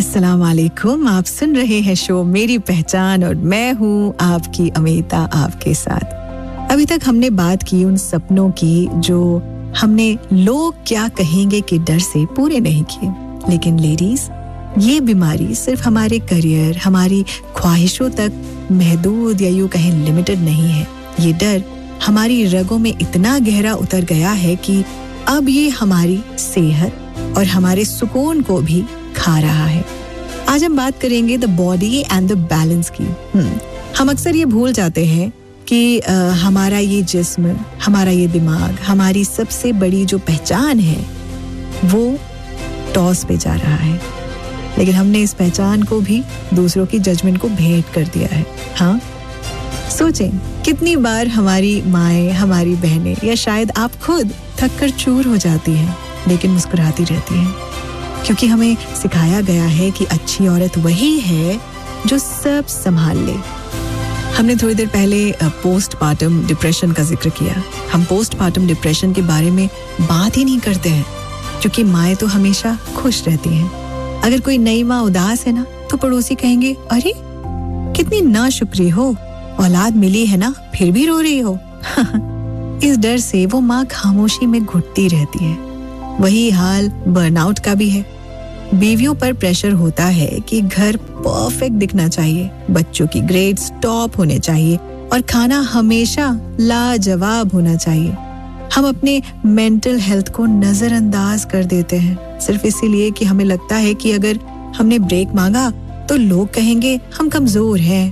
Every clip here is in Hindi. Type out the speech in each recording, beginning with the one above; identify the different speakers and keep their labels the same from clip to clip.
Speaker 1: अस्सलाम वालेकुम। आप सुन रहे हैं शो मेरी पहचान और मैं हूँ आपकी अमिता आपके साथ। अभी तक हमने बात की उन सपनों की जो हमने लोग क्या कहेंगे के डर से पूरे नहीं किए। लेकिन लेडीज, ये बीमारी सिर्फ हमारे करियर, हमारी ख्वाहिशों तक महदूद या यूं कहें लिमिटेड नहीं है। ये डर हमारी रगों में इतना गहरा उतर गया है कि अब ये हमारी सेहत और हमारे सुकून को भी खा रहा है। आज हम बात करेंगे the body and the balance की। हम अक्सर ये भूल जाते हैं कि हमारा ये जिस्म, हमारा ये दिमाग, हमारी सबसे बड़ी जो पहचान है वो टॉस पे जा रहा है। लेकिन हमने इस पहचान को भी दूसरों की जजमेंट को भेंट कर दिया है। हाँ, सोचें कितनी बार हमारी माएं, हमारी बहनें या शायद आप खुद थक कर चूर हो जाती हैं लेकिन मुस्कुराती रहती हैं, क्योंकि हमें सिखाया गया है कि अच्छी औरत वही है जो सब संभाल ले। हमने थोड़ी देर पहले पोस्टपार्टम डिप्रेशन का जिक्र किया। हम पोस्टपार्टम डिप्रेशन के बारे में बात ही नहीं करते हैं क्योंकि माएं तो हमेशा खुश रहती हैं। अगर कोई नई माँ उदास है ना तो पड़ोसी कहेंगे, अरे कितनी नाशुक्री हो, औलाद मिली है ना फिर भी रो रही हो। इस डर से वो माँ खामोशी में घुटती रहती है। वही हाल बर्नआउट का भी है। बीवियों पर प्रेशर होता है कि घर परफेक्ट दिखना चाहिए, बच्चों की ग्रेड्स टॉप होने चाहिए और खाना हमेशा लाजवाब होना चाहिए। हम अपने मेंटल हेल्थ को नजरअंदाज कर देते हैं सिर्फ इसीलिए कि हमें लगता है कि अगर हमने ब्रेक मांगा तो लोग कहेंगे हम कमजोर हैं।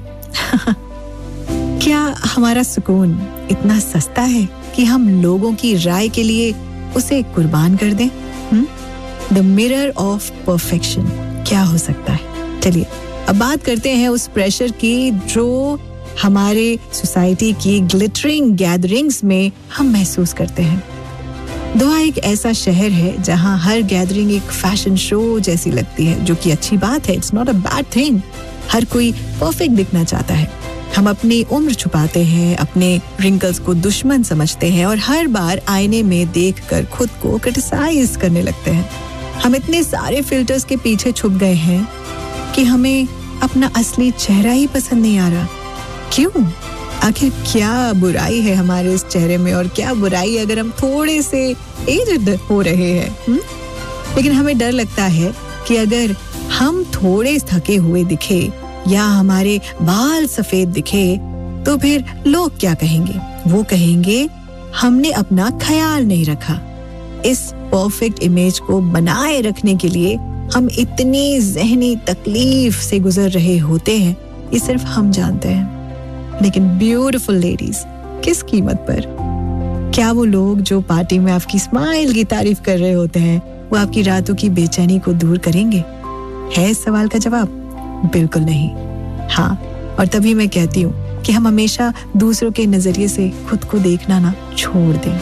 Speaker 1: क्या हमारा सुकून इतना सस्ता है कि हम लोगों की राय के लिए उसे कुर्बान कर दें? द मिरर ऑफ परफेक्शन क्या हो सकता है? चलिए अब बात करते हैं उस प्रेशर की जो हमारे सोसाइटी की ग्लिटरिंग गैदरिंग्स में हम महसूस करते हैं। दोहा एक ऐसा शहर है जहां हर गैदरिंग एक फैशन शो जैसी लगती है, जो कि अच्छी बात है। It's not a bad thing. हर कोई परफेक्ट दिखना चाहता है। हम अपनी उम्र छुपाते हैं, अपने रिंकल्स को दुश्मन समझते हैं और हर बार आईने में देखकर खुद को क्रिटिसाइज करने लगते हैं। हम इतने सारे फिल्टर्स के पीछे छुप गए हैं कि हमें अपना असली चेहरा ही पसंद नहीं आ रहा। क्यों? आखिर क्या बुराई है हमारे इस चेहरे में, और क्या बुराई अगर हम थोड़े से एज्ड हो रहे हैं? लेकिन हमें डर लगता है कि अगर हम थोड़े थके हुए दिखे या हमारे बाल सफेद दिखे तो फिर लोग क्या कहेंगे? वो कहेंगे हमने अपना ख्याल नहीं रखा। इस परफेक्ट इमेज को बनाए रखने के लिए हम इतनी ज़हनी तकलीफ से गुजर रहे होते हैं, ये सिर्फ हम जानते हैं। लेकिन ब्यूटीफुल लेडीज, किस कीमत पर? क्या वो लोग जो पार्टी में आपकी स्माइल की तारीफ कर रहे होते हैं वो आपकी रातों की बेचैनी को दूर करेंगे? है इस सवाल का जवाब? बिल्कुल नहीं। हाँ, और तभी मैं कहती हूँ कि हम हमेशा दूसरों के नजरिए से खुद को देखना ना छोड़ दें।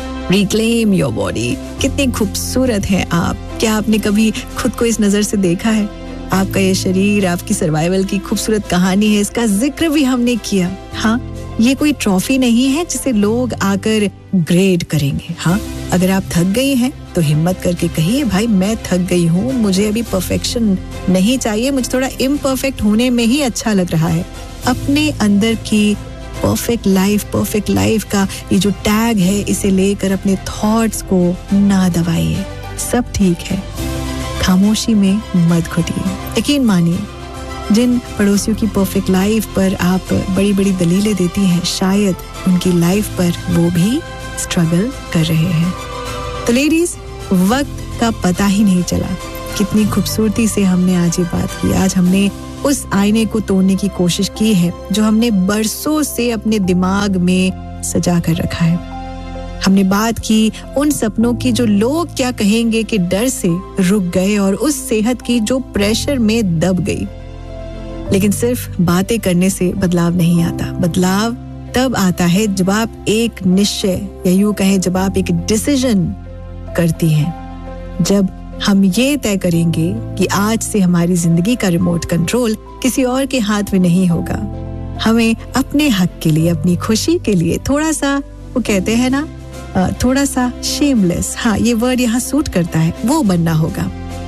Speaker 1: Reclaim your body. कितनी खूबसूरत हैं आप। क्या आपने कभी खुद को इस नजर से देखा है? आपका ये शरीर आपकी सर्वाइवल की खूबसूरत कहानी है, इसका जिक्र भी हमने किया। हाँ, ये कोई ट्रॉफी नहीं है जिसे लोग आकर ग्रेड करेंगे। हाँ, अगर आप थक गई हैं तो हिम्मत करके कहिए, भाई मैं थक गई हूँ, मुझे अभी परफेक्शन नहीं चाहिए, मुझे थोड़ा इम्परफेक्ट होने में ही अच्छा लग रहा है। अपने अंदर की परफेक्ट लाइफ का ये जो टैग है, इसे लेकर अपने थॉट्स को ना दबाइए। सब ठीक है, खामोशी में मत घुटिए। यकीन मानिए, जिन पड़ोसियों की परफेक्ट लाइफ पर आप बड़ी बड़ी दलीलें देती हैं, शायद उनकी लाइफ पर वो भी स्ट्रगल कर रहे हैं। तो लेडीज, वक्त का पता ही नहीं चला। कितनी खूबसूरती से हमने आज ये बात की। आज हमने उस आईने को तोड़ने की कोशिश की है जो हमने बरसों से अपने दिमाग में सजा कर रखा है। हमने बात की उन सपनों की जो लोग क्या कहेंगे के डर से रुक गए और उस सेहत की जो प्रेशर में दब गई। लेकिन सिर्फ बातें करने से बदलाव नहीं आता। बदलाव तब आता है जब आप एक निश्चय या यूं कहें जब आप एक डिसीजन करती हैं। जब हम ये तय करेंगे कि आज से हमारी जिंदगी का रिमोट कंट्रोल किसी और के हाथ में नहीं होगा। हमें अपने हक के लिए, अपनी खुशी के लिए थोड़ा सा, वो कहते हैं ना, थोड़ा सा शेमलेस, हाँ ये वर्ड यहाँ सूट करता है, वो बनना होगा।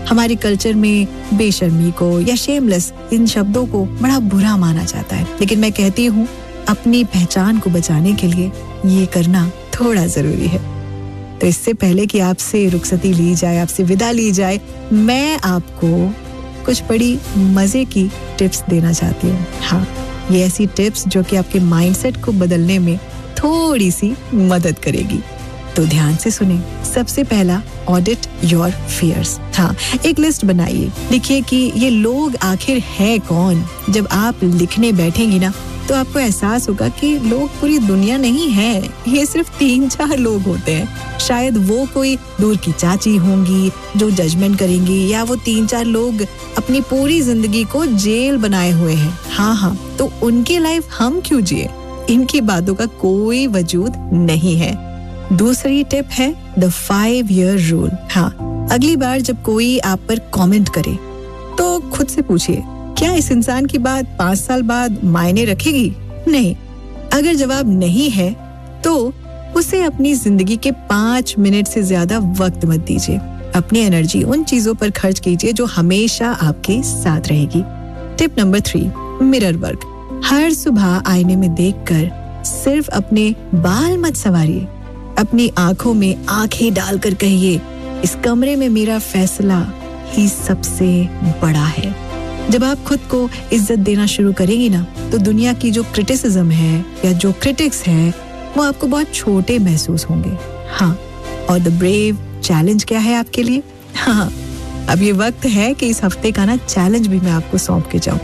Speaker 1: हमारे कल्चर में बेशर्मी को या शेमलेस इन शब्दों को बड़ा बुरा माना जाता है, लेकिन मैं कहती हूँ अपनी पहचान को बचाने के लिए ये करना थोड़ा जरूरी है। तो इससे पहले कि आपसे रुखसती ली जाए, आपसे विदा ली जाए, मैं आपको कुछ बड़ी मजे की टिप्स देना चाहती हूँ। हाँ, ये ऐसी टिप्स जो कि आपके माइंडसेट को बदलने में थोड़ी सी मदद करेगी। तो ध्यान से सुने। सबसे पहला, ऑडिट योर फियर्स। हाँ, एक लिस्ट बनाइए, लिखिए कि ये लोग आखिर है कौन। जब आप लिखने बैठेंगी ना तो आपको एहसास होगा कि लोग पूरी दुनिया नहीं है, ये सिर्फ 3-4 लोग होते हैं। शायद वो कोई दूर की चाची होंगी जो जजमेंट करेंगी, या वो 3-4 लोग अपनी पूरी जिंदगी को जेल बनाए हुए हैं। हाँ, तो उनकी लाइफ हम क्यों जिए? इनकी बातों का कोई वजूद नहीं है। दूसरी टिप है द 5-year रूल। हाँ, अगली बार जब कोई आप पर कमेंट करे तो खुद से पूछिए, क्या इस इंसान की बात 5 साल बाद मायने रखेगी? नहीं। अगर जवाब नहीं है तो उसे अपनी जिंदगी के 5 मिनट से ज्यादा वक्त मत दीजिए। अपनी एनर्जी उन चीजों पर खर्च कीजिए जो हमेशा आपके साथ रहेगी। Tip number 3, mirror work. हर सुबह आईने में देखकर सिर्फ अपने बाल मत संवारिए, अपनी आंखों में आंखें डालकर कहिए, इस कमरे में मेरा फैसला ही सबसे बड़ा है। जब आप खुद को इज्जत देना शुरू करेंगी ना तो दुनिया की जो क्रिटिसिज्म है या जो क्रिटिक्स है वो आपको बहुत छोटे महसूस होंगे। हाँ, और द ब्रेव चैलेंज क्या है आपके लिए? हाँ, अब ये वक्त है कि इस हफ्ते का ना चैलेंज भी मैं आपको सौंप के जाऊं।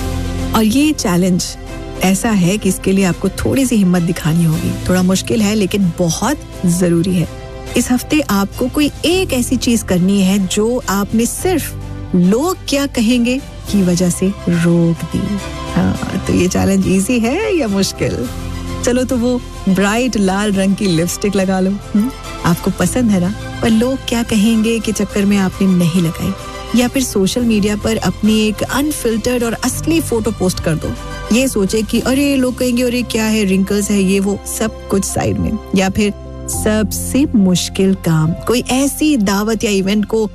Speaker 1: और ये चैलेंज ऐसा है कि इसके लिए आपको थोड़ी सी हिम्मत दिखानी होगी। थोड़ा मुश्किल है लेकिन बहुत जरूरी है। इस हफ्ते आपको कोई एक ऐसी चीज करनी है जो आपने सिर्फ लोग क्या कहेंगे की वजह से रोक दी। हाँ, तो ये चैलेंज इजी है या मुश्किल? चलो तो वो ब्राइट लाल रंग की लिपस्टिक लगा लो। आपको पसंद है ना, पर लोग क्या कहेंगे के चक्कर में आपने नहीं लगाई। या फिर सोशल मीडिया पर अपनी एक अनफिल्टर्ड और असली फोटो पोस्ट कर दो। ये सोचे कि अरे लोग कहेंगे अरे क्या है, रिंकल्स है, ये वो सब कुछ साइड में। या फिर सबसे मुश्किल काम, कोई ऐसी दावत या इवेंट को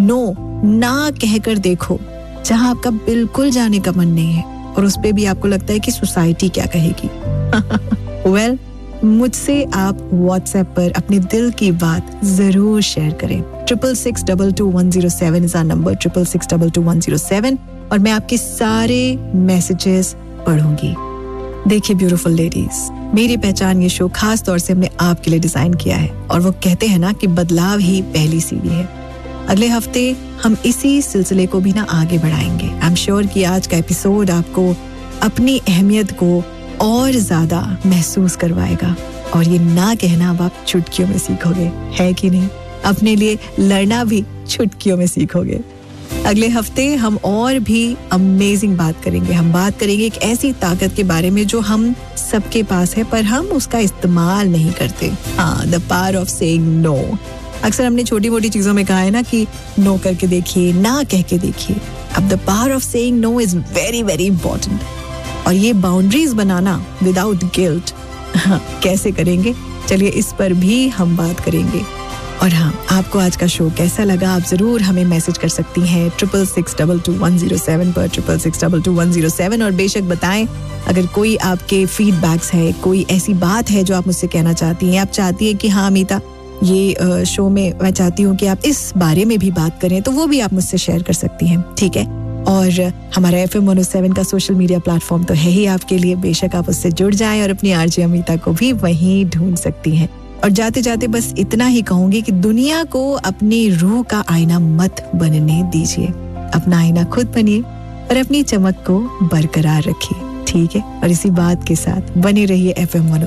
Speaker 1: ना कहकर देखो जहां आपका बिल्कुल जाने का मन नहीं है और उस पे भी आपको लगता है कि सोसाइटी क्या कहेगी। वेल, मुझसे आप व्हाट्सएप पर अपने दिल की बात जरूर शेयर करें। 66622107 इज आवर नंबर, 66622107, और मैं आपके सारे मैसेजेस पढ़ूंगी। देखिए ब्यूटीफुल लेडीज, मेरी पहचान ये शो खास तौर से हमने आपके लिए डिजाइन किया है और वो कहते हैं ना कि बदलाव ही पहली सीढ़ी है। अगले हफ्ते हम इसी सिलसिले को भी ना आगे बढ़ाएंगे। आई एम श्योर कि आज का एपिसोड आपको अपनी अहमियत को और ज्यादा महसूस करवाएगा और ये ना कहना अब आप चुटकियों में सीखोगे, है कि नहीं? अपने लिए लड़ना भी चुटकियों में सीखोगे। अगले हफ्ते हम और भी अमेजिंग बात करेंगे। हम बात करेंगे एक ऐसी ताकत के बारे में जो हम सबके पास है पर हम उसका इस्तेमाल नहीं करते। हाँ, the power of saying no. अक्सर हमने छोटी मोटी चीजों में कहा है ना कि नो करके देखिए, ना कह के देखिए। अब the power of saying no is very very important. और ये बाउंड्रीज बनाना विदाउट गिल्ट कैसे करेंगे, चलिए इस पर भी हम बात करेंगे। और हाँ, आपको आज का शो कैसा लगा आप जरूर हमें मैसेज कर सकती हैं 66622107 पर, 66622107, और बेशक बताएं अगर कोई आपके फीडबैक्स है, कोई ऐसी बात है जो आप मुझसे कहना चाहती हैं, आप चाहती हैं कि हाँ अमीता ये शो में मैं चाहती हूँ कि आप इस बारे में भी बात करें, तो वो भी आप मुझसे शेयर कर सकती हैं, ठीक है? और हमारा FM 107 का सोशल मीडिया प्लेटफॉर्म तो है ही आपके लिए, बेशक आप उससे जुड़ जाएं और अपनी आरजे अमीता को भी वहीं ढूंढ सकती हैं। और जाते जाते बस इतना ही कहूंगी कि दुनिया को अपनी रूह का आईना मत बनने दीजिए। अपना आईना खुद बनिए और अपनी चमक को बरकरार रखिए, ठीक है? और इसी बात के साथ बने रहिए FM 107।